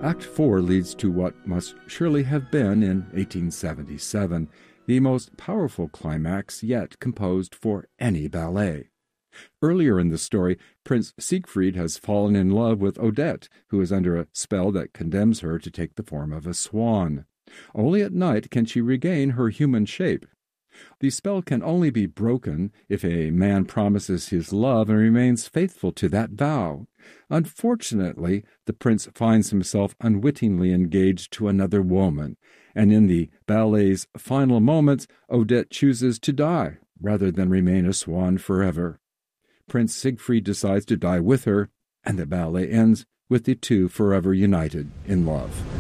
Act 4 leads to what must surely have been, in 1877, the most powerful climax yet composed for any ballet. Earlier in the story, Prince Siegfried has fallen in love with Odette, who is under a spell that condemns her to take the form of a swan. Only at night can she regain her human shape. The spell can only be broken if a man promises his love and remains faithful to that vow. Unfortunately, the prince finds himself unwittingly engaged to another woman, and in the ballet's final moments, Odette chooses to die rather than remain a swan forever. Prince Siegfried decides to die with her, and the ballet ends with the two forever united in love.